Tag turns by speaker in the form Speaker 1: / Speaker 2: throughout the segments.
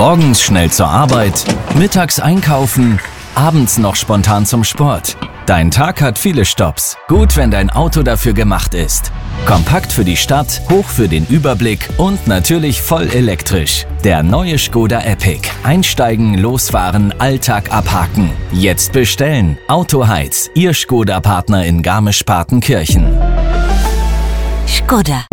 Speaker 1: Morgens schnell zur Arbeit, mittags einkaufen, abends noch spontan zum Sport. Dein Tag hat viele Stopps. Gut, wenn dein Auto dafür gemacht ist. Kompakt für die Stadt, hoch für den Überblick und natürlich voll elektrisch. Der neue Škoda Epic. Einsteigen, losfahren, Alltag abhaken. Jetzt bestellen. Autoheiz, Ihr Škoda-Partner in Garmisch-Partenkirchen.
Speaker 2: Škoda.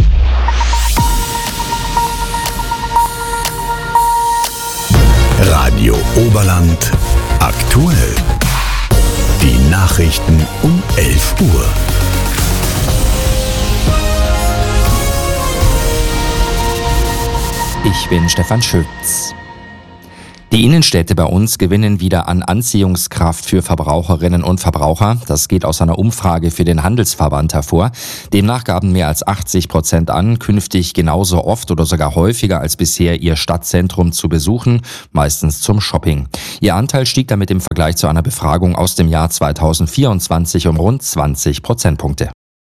Speaker 3: Radio Oberland aktuell. Die Nachrichten um 11 Uhr.
Speaker 4: Ich bin Stefan Schütz. Die Innenstädte bei uns gewinnen wieder an Anziehungskraft für Verbraucherinnen und Verbraucher. Das geht aus einer Umfrage für den Handelsverband hervor. Demnach gaben mehr als 80% an, künftig genauso oft oder sogar häufiger als bisher ihr Stadtzentrum zu besuchen, meistens zum Shopping. Ihr Anteil stieg damit im Vergleich zu einer Befragung aus dem Jahr 2024 um rund 20 Prozentpunkte.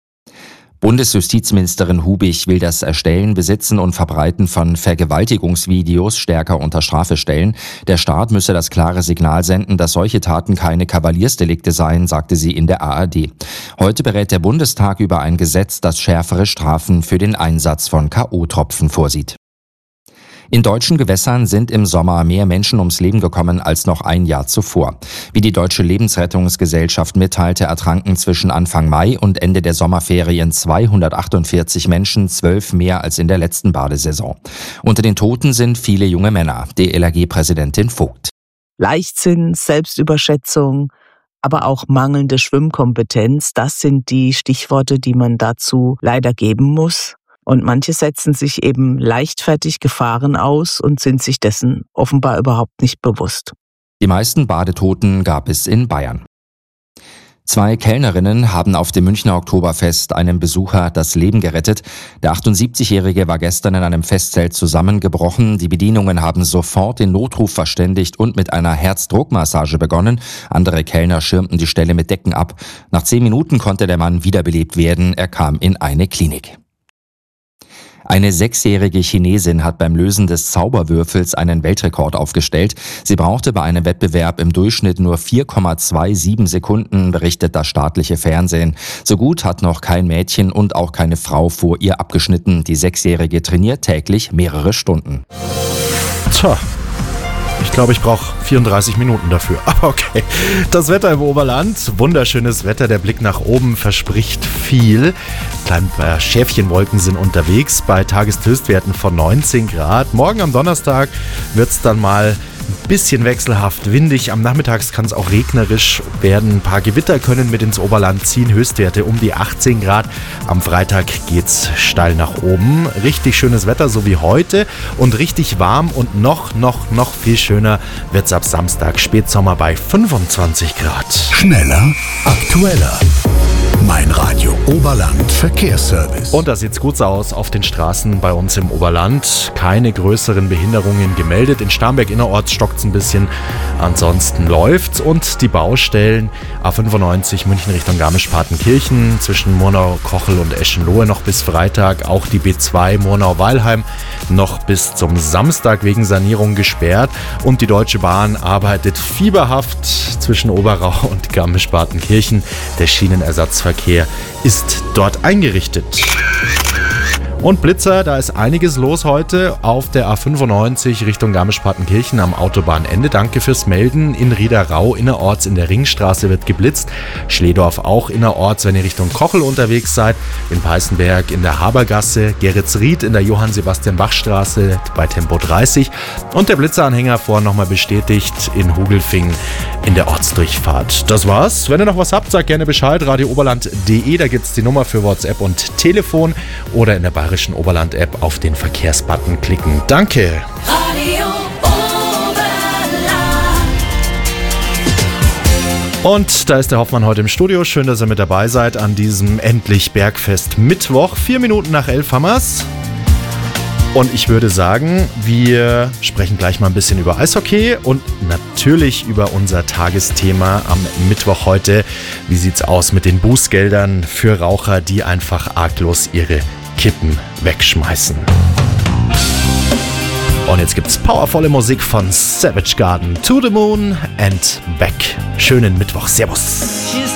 Speaker 4: Bundesjustizministerin Hubig will das Erstellen, Besitzen und Verbreiten von Vergewaltigungsvideos stärker unter Strafe stellen. Der Staat müsse das klare Signal senden, dass solche Taten keine Kavaliersdelikte seien, sagte sie in der ARD. Heute berät der Bundestag über ein Gesetz, das schärfere Strafen für den Einsatz von K.O.-Tropfen vorsieht. In deutschen Gewässern sind im Sommer mehr Menschen ums Leben gekommen als noch ein Jahr zuvor. Wie die Deutsche Lebensrettungsgesellschaft mitteilte, ertranken zwischen Anfang Mai und Ende der Sommerferien 248 Menschen, 12 mehr als in der letzten Badesaison. Unter den Toten sind viele junge Männer, DLRG-Präsidentin Vogt.
Speaker 5: Leichtsinn, Selbstüberschätzung, aber auch mangelnde Schwimmkompetenz, das sind die Stichworte, die man dazu leider geben muss. Und manche setzen sich eben leichtfertig Gefahren aus und sind sich dessen offenbar überhaupt nicht bewusst.
Speaker 4: Die meisten Badetoten gab es in Bayern. 2 Kellnerinnen haben auf dem Münchner Oktoberfest einem Besucher das Leben gerettet. Der 78-Jährige war gestern in einem Festzelt zusammengebrochen. Die Bedienungen haben sofort den Notruf verständigt und mit einer Herzdruckmassage begonnen. Andere Kellner schirmten die Stelle mit Decken ab. Nach 10 Minuten konnte der Mann wiederbelebt werden. Er kam in eine Klinik. Eine 6-jährige Chinesin hat beim Lösen des Zauberwürfels einen Weltrekord aufgestellt. Sie brauchte bei einem Wettbewerb im Durchschnitt nur 4,27 Sekunden, berichtet das staatliche Fernsehen. So gut hat noch kein Mädchen und auch keine Frau vor ihr abgeschnitten. Die 6-jährige trainiert täglich mehrere Stunden.
Speaker 6: Tja. Ich glaube, ich brauche 34 Minuten dafür. Aber okay. Das Wetter im Oberland. Wunderschönes Wetter. Der Blick nach oben verspricht viel. Kleine Schäfchenwolken sind unterwegs bei Tageshöchstwerten von 19 Grad. Morgen am Donnerstag wird es dann mal ein bisschen wechselhaft windig. Am Nachmittag kann es auch regnerisch werden. Ein paar Gewitter können mit ins Oberland ziehen. Höchstwerte um die 18 Grad. Am Freitag geht's steil nach oben. Richtig schönes Wetter, so wie heute. Und richtig warm und noch viel schöner wird's ab Samstag. Spätsommer bei 25 Grad.
Speaker 3: Schneller, aktueller. Mein Radio Oberland Verkehrsservice.
Speaker 6: Und da sieht's gut aus auf den Straßen bei uns im Oberland. Keine größeren Behinderungen gemeldet. In Starnberg innerorts stockt's ein bisschen. Ansonsten läuft's. Und die Baustellen A95 München Richtung Garmisch-Partenkirchen zwischen Murnau-Kochel und Eschenlohe noch bis Freitag. Auch die B2 Murnau-Weilheim noch bis zum Samstag wegen Sanierung gesperrt. Und die Deutsche Bahn arbeitet fieberhaft zwischen Oberau und Garmisch-Partenkirchen. Der Schienenersatzverkehr ist dort eingerichtet. Und Blitzer, da ist einiges los heute auf der A95 Richtung Garmisch-Partenkirchen am Autobahnende. Danke fürs Melden. In Riederau innerorts in der Ringstraße wird geblitzt. Schledorf auch innerorts, wenn ihr Richtung Kochel unterwegs seid. In Peißenberg in der Habergasse. Geretsried in der Johann-Sebastian-Bach-Straße bei Tempo 30. Und der Blitzeranhänger vorhin nochmal bestätigt in Hugelfing in der Ortsdurchfahrt. Das war's. Wenn ihr noch was habt, sagt gerne Bescheid. radiooberland.de, da gibt's die Nummer für WhatsApp und Telefon. Oder in der Bayerischen Oberland-App auf den Verkehrsbutton klicken. Danke!
Speaker 2: Radio Oberland.
Speaker 6: Und da ist der Hoffmann heute im Studio. Schön, dass ihr mit dabei seid an diesem endlich Bergfest Mittwoch. 4 Minuten nach 11 haben wir's. Und ich würde sagen, wir sprechen gleich mal ein bisschen über Eishockey und natürlich über unser Tagesthema am Mittwoch heute. Wie sieht's aus mit den Bußgeldern für Raucher, die einfach arglos ihre Kippen wegschmeißen? Und jetzt gibt's powervolle Musik von Savage Garden, To the Moon and Back. Schönen Mittwoch. Servus.